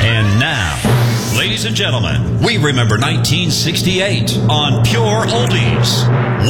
And now, ladies and gentlemen, we remember 1968 on Pure Oldies.